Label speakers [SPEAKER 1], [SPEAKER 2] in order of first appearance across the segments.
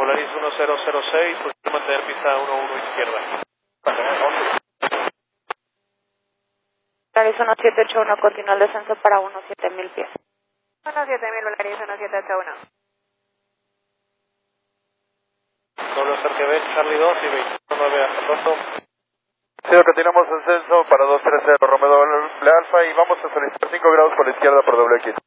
[SPEAKER 1] Volaris 1006, posición mantener pista 11 izquierda.
[SPEAKER 2] Volaris 1781, continúa el descenso para 17.000 pies.
[SPEAKER 3] 17.000, Volaris 1781.
[SPEAKER 1] Doble RGB, Charlie 2 y 219 a Rosso.
[SPEAKER 4] Sí, continuamos ascenso para 230 Romeo doble alfa y vamos a solicitar 5 grados por la izquierda por doble X.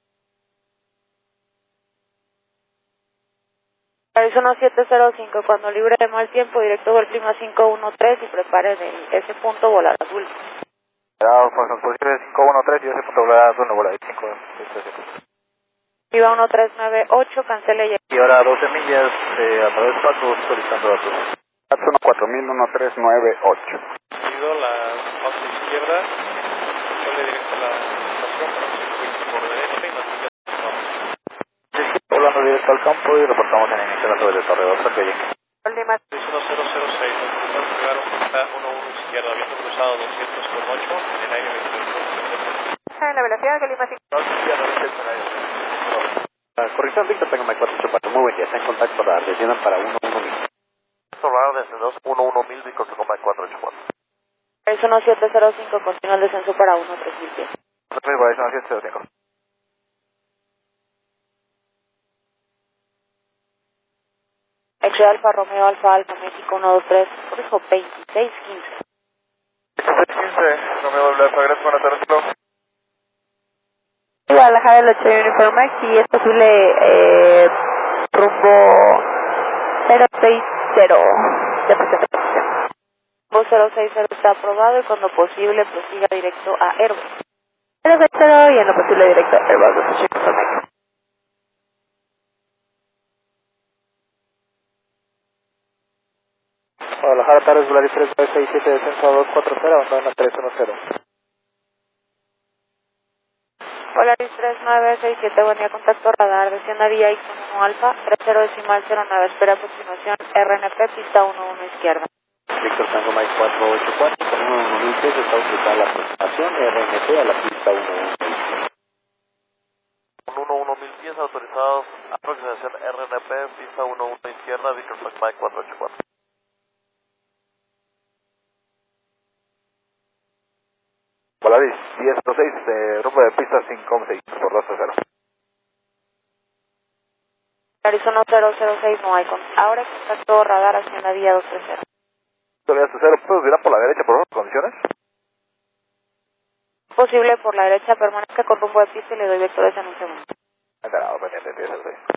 [SPEAKER 2] Volaris 1705, cuando libre de mal tiempo, directo del clima 513 y prepare de ese punto volar azul.
[SPEAKER 4] Alfa, nos posible 513 y ese punto volar azul, no volar 5.
[SPEAKER 2] Iba 1398, cancele ya.
[SPEAKER 4] Y ahora 12 millas a través de Paco solicitando datos. Datos 14000-1398.
[SPEAKER 1] Seguido la 11 izquierda, sale directo a la estación para un circuito por derecha y nos
[SPEAKER 4] Volando directo al campo y reportamos en inicio sobre el desarrollador Santoyen.
[SPEAKER 3] Última.
[SPEAKER 1] 1006, nos llegaron pista 11 izquierda, viento cruzado 200,8 en el aire 22.
[SPEAKER 3] En la velocidad que Lima 5.
[SPEAKER 4] Corrección Víctor, tengo Mike 484, muy buen día, está en contacto la desciendan para 11000. Solar desde 211.000, Víctor, tengo Mike 484.
[SPEAKER 2] Volaris 1705, continúa el descenso para 13.000 pies.
[SPEAKER 4] Volaris 1705.
[SPEAKER 2] X-Ray Alfa Romeo Alfa Alfa México 123, corrijo 2615.
[SPEAKER 4] 2615, Romeo doble alfa, gracias, buenas tardes, hello.
[SPEAKER 3] Guadalajara el 8 Uniforme, si es posible rumbo 060 de presentación.
[SPEAKER 2] Rumbo 060 está aprobado y cuando posible prosiga directo a Airbus.
[SPEAKER 3] 060 y en lo posible directo a Airbus 8 Uniforme.
[SPEAKER 4] Guadalajara, Taros, Volaris 3967, descenso a 240, abandona 310.
[SPEAKER 2] Volaris 3967, buen día, contacto radar, descienda vía X1 Alfa, 30.09, espera aproximación, RNP, pista 11 izquierda.
[SPEAKER 4] Víctor Tango Mike 484, con 11000 pies, está utilizada la aproximación RNP a la pista 11.
[SPEAKER 1] Con 11.000 pies autorizados, aproximación RNP, pista 11 izquierda, Víctor Mike 484.
[SPEAKER 4] Volaris 1006, rumbo de pista 56 por 230.
[SPEAKER 2] Volaris 1006, no hay ahora contacto radar hacia la vía 230.
[SPEAKER 4] Soledad 0, ¿puedes virar por la derecha por otras condiciones?
[SPEAKER 2] Posible por la derecha, permanezca con rumbo de pista y le doy vectores en un segundo.
[SPEAKER 4] Enterado, pendiente, 1006.